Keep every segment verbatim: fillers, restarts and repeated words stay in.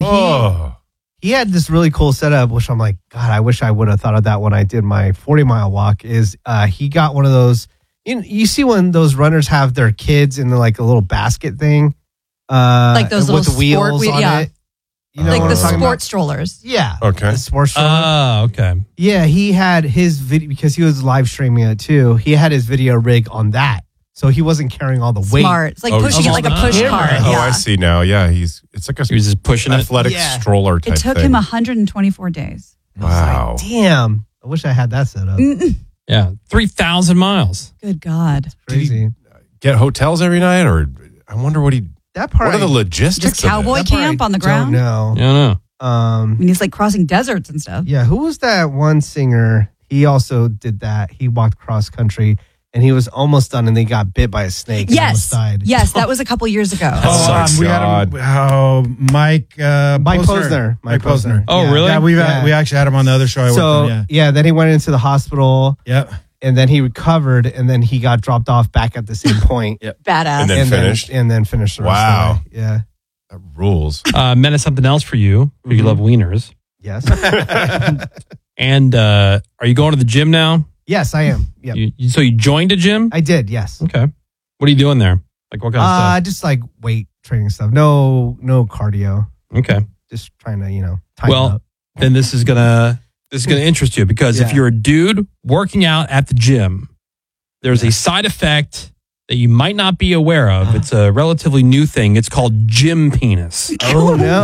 Oh. He, he had this really cool setup, which I'm like, God, I wish I would have thought of that when I did my forty mile walk. Is uh, he got one of those? You, you see when those runners have their kids in like a little basket thing, uh, like those with little the wheels sport, wheel, on yeah. it. You know like what the I'm talking sport about? strollers. Yeah. Okay. The sports stroller. Oh, okay. Yeah, he had his video because he was live streaming it too. He had his video rig on that, so he wasn't carrying all the weight. Smart. It's like Oh, pushing it he's like a on the push camera. cart. Oh, Yeah. I see now. Yeah, he's it's like a He was just pushing it. athletic Yeah. stroller type It took thing. him one hundred twenty-four days. Wow. Damn, I wish I had that set up. Mm-mm. Yeah. three thousand miles. Good God. Crazy. Get hotels every night, or I wonder what he. That part. What are the logistics? Just of it? cowboy that part camp I on the don't ground? know. I don't know. I Um. mean, he's like crossing deserts and stuff. Yeah. Who was that one singer? He also did that. He walked cross country, and he was almost done, and they got bit by a snake. And almost Yes. died. Yes, that was a couple years ago. Oh, Oh, um, we had him, oh, Mike uh, Mike Posner. Mike Posner. Oh, Yeah. really? Yeah, we've Yeah. we actually had him on the other show. I worked So on, yeah. yeah, then he went into the hospital, Yep. and then he recovered, and then he got dropped off back at the same point. Badass. And then and finished? Then, and then finished. The rest Wow. of the way. Yeah. That rules. Uh, men is something else for you. You Mhm. love wieners. Yes. And uh, are you going to the gym now? Yes, I am. Yep. You, you, so you joined a gym? I did. Yes. Okay. What are you doing there? Like what kind Uh, of just like weight training stuff. No, no cardio. stuff? Okay. Just trying to, you know, tighten Well, up. then this is gonna this is gonna interest you because if Yeah. you're a dude working out at the gym, there's a side effect that you might not be aware of. It's a relatively new thing. It's called gym penis. Oh no,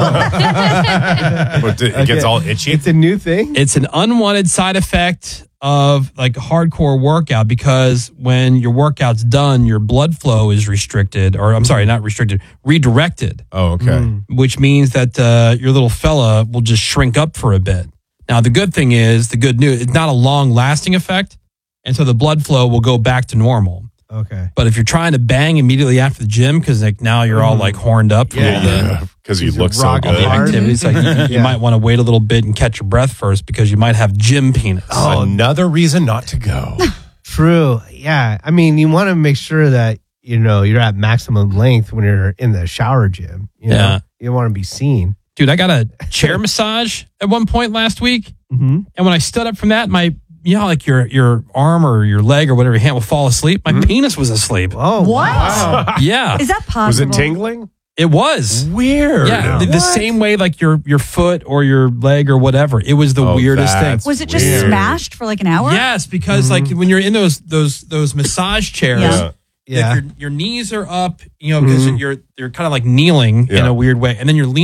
But it gets Okay. all itchy. it's a new thing. It's an unwanted side effect of like hardcore workout because when your workout's done, your blood flow is restricted, or I'm sorry, not restricted, redirected, Oh, okay. Mm. which means that uh, your little fella will just shrink up for a bit. Now, the good thing is, the good news, it's not a long lasting effect. And so the blood flow will go back to normal. Okay. But if you're trying to bang immediately after the gym, because like now you're all like horned up from Yeah. all the, Yeah, because you These look are so rock all the good. hard. activities, like you, you Yeah. might want to wait a little bit and catch your breath first because you might have gym penis. Oh, another reason not to go. True. Yeah. I mean, you want to make sure that you know you're at maximum length when you're in the shower gym. You know? Yeah. You want to be seen. Dude, I got a chair massage at one point last week. Mm-hmm. And when I stood up from that, my, you know, how, like your your arm or your leg or whatever, your hand will fall asleep. My penis was asleep. Oh, What? wow. Yeah, Is that possible? Was it tingling? it was. Weird. Yeah, the, the same way like your your foot or your leg or whatever. It was the Oh, weirdest thing. that's Was it just weird. smashed for like an hour? Yes, because like when you're in those those those massage chairs, Yeah. like, Yeah. your your knees are up, you know, because you're you're kind of like kneeling in Yeah. a weird way, and then you're leaning